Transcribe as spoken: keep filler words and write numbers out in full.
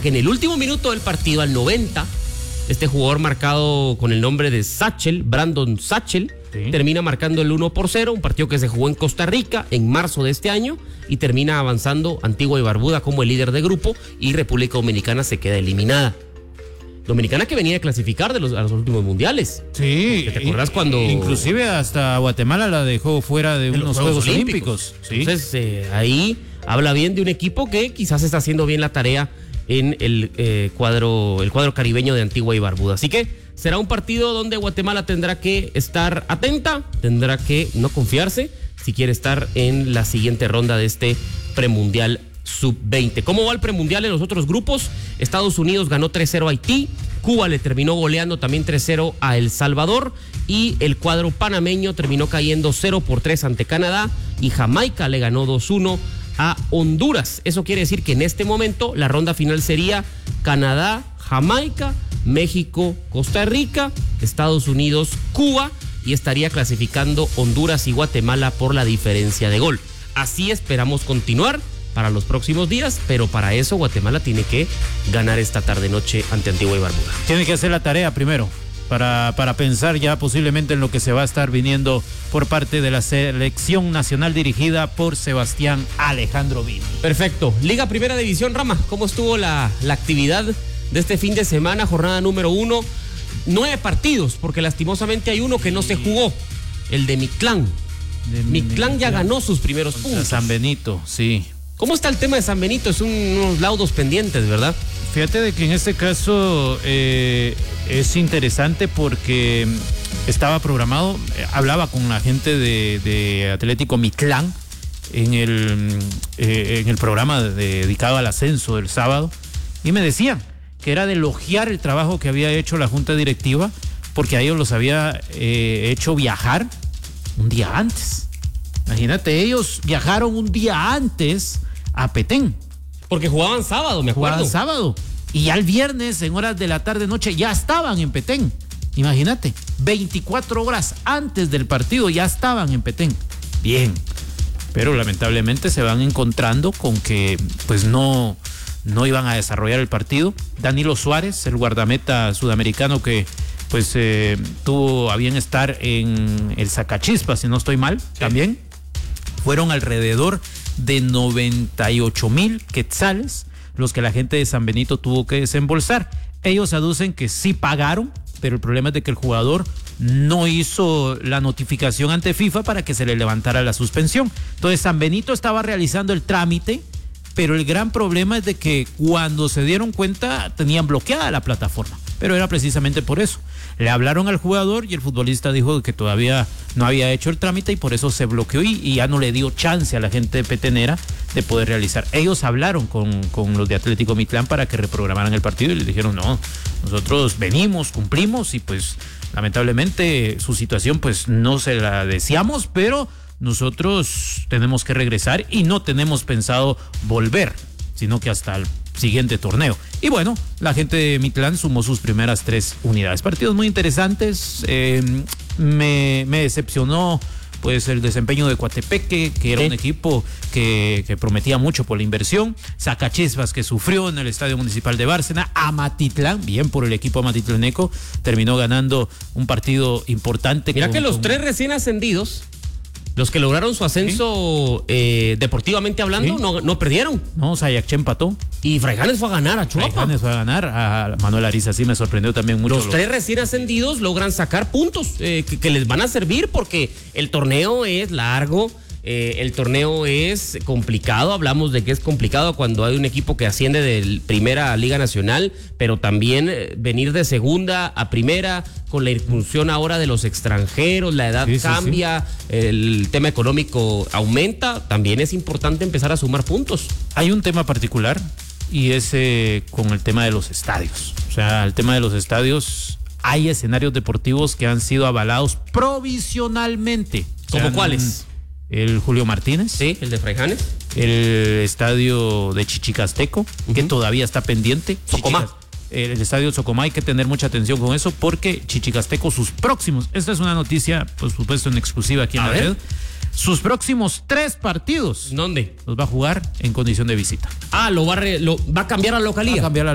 porque en el último minuto del partido, al noventa, este jugador marcado con el nombre de Satchel, Brandon Satchel, sí, termina marcando el uno por cero, un partido que se jugó en Costa Rica en marzo de este año, y termina avanzando Antigua y Barbuda como el líder de grupo, y República Dominicana se queda eliminada. Dominicana que venía de clasificar de los, a los últimos mundiales. Sí. ¿Te acordás cuando...? Inclusive hasta Guatemala la dejó fuera de, de unos Juegos, Juegos Olímpicos. Olímpicos. ¿Sí? Entonces, eh, ahí habla bien de un equipo que quizás está haciendo bien la tarea en el, eh, cuadro, el cuadro caribeño de Antigua y Barbuda. Así que será un partido donde Guatemala tendrá que estar atenta, tendrá que no confiarse si quiere estar en la siguiente ronda de este premundial sub veinte. ¿Cómo va el premundial en los otros grupos? Estados Unidos ganó tres cero a Haití, Cuba le terminó goleando también tres cero a El Salvador, y el cuadro panameño terminó cayendo cero por tres ante Canadá, y Jamaica le ganó dos uno a Honduras. Eso quiere decir que en este momento la ronda final sería Canadá, Jamaica, México, Costa Rica, Estados Unidos, Cuba, y estaría clasificando Honduras y Guatemala por la diferencia de gol. Así esperamos continuar para los próximos días, pero para eso Guatemala tiene que ganar esta tarde-noche ante Antigua y Barbuda. Tiene que hacer la tarea primero, para, para pensar ya posiblemente en lo que se va a estar viniendo por parte de la selección nacional dirigida por Sebastián Alejandro Vini. Perfecto. Liga Primera División, Rama, ¿cómo estuvo la, la actividad de este fin de semana? Jornada número uno, nueve partidos, porque lastimosamente hay uno que no se jugó, el de Mictlán. De Mictlán ya ganó sus primeros puntos. San Benito, sí. ¿Cómo está el tema de San Benito? Es un, unos laudos pendientes, ¿verdad? Fíjate de que en este caso eh, es interesante porque estaba programado, eh, hablaba con la gente de, de Atlético Mictlán en el, eh, en el programa de, dedicado al ascenso del sábado, y me decían que era de elogiar el trabajo que había hecho la junta directiva, porque a ellos los había eh, hecho viajar un día antes. Imagínate, ellos viajaron un día antes a Petén. Porque jugaban sábado, me acuerdo. Jugaban sábado. Y ya el viernes, en horas de la tarde, noche, ya estaban en Petén. Imagínate, veinticuatro horas antes del partido ya estaban en Petén. Bien. Pero lamentablemente se van encontrando con que pues no, no iban a desarrollar el partido. Danilo Suárez, el guardameta sudamericano que pues eh, tuvo a bien estar en el Sacachispas, si no estoy mal, sí, también. Fueron alrededor de noventa y ocho mil quetzales los que la gente de San Benito tuvo que desembolsar. Ellos aducen que sí pagaron, pero el problema es de que el jugador no hizo la notificación ante FIFA para que se le levantara la suspensión. Entonces San Benito estaba realizando el trámite, pero el gran problema es de que cuando se dieron cuenta tenían bloqueada la plataforma. Pero era precisamente por eso. Le hablaron al jugador y el futbolista dijo que todavía no había hecho el trámite y por eso se bloqueó y, y ya no le dio chance a la gente de Petenera de poder realizar. Ellos hablaron con, con los de Atlético Mictlán para que reprogramaran el partido y les dijeron no, nosotros venimos, cumplimos y pues lamentablemente su situación pues no se la deseamos, pero nosotros tenemos que regresar y no tenemos pensado volver, sino que hasta el siguiente torneo. Y bueno, la gente de Mictlán sumó sus primeras tres unidades. Partidos muy interesantes. Eh, me, me decepcionó pues el desempeño de Coatepeque, que era sí. un equipo que, que prometía mucho por la inversión. Sacachispas, que sufrió en el Estadio Municipal de Bárcena. Amatitlán, bien por el equipo amatitlaneco, terminó ganando un partido importante. Mira con, que los con... tres recién ascendidos, los que lograron su ascenso ¿Sí? eh, deportivamente hablando, ¿Sí? no, no perdieron. No, Sayacché empató. Y Fraijanes fue a ganar a Chuapa. Fraijanes fue a ganar a Manuel Ariza, sí me sorprendió también mucho. Los lo... tres recién ascendidos logran sacar puntos eh, que, que les van a servir porque el torneo es largo. Eh, el torneo es complicado, hablamos de que es complicado cuando hay un equipo que asciende de primera Liga Nacional, pero también eh, venir de segunda a primera con la inclusión ahora de los extranjeros, la edad sí, cambia, sí, sí. el tema económico aumenta, también es importante empezar a sumar puntos. Hay un tema particular y es eh, con el tema de los estadios. O sea, el tema de los estadios, hay escenarios deportivos que han sido avalados provisionalmente. ¿Cómo cuáles? El Julio Martínez. Sí, el de Fraijanes. El estadio de Chichicasteco, uh-huh. que todavía está pendiente. Socomá. Chichicas, el estadio Socomá, hay que tener mucha atención con eso porque Chichicasteco, sus próximos, esta es una noticia, por supuesto, en exclusiva aquí en a la ver. red, sus próximos tres partidos. ¿Dónde? Los va a jugar en condición de visita. Ah, lo va a, re, lo, va a cambiar la localía. Va a cambiar la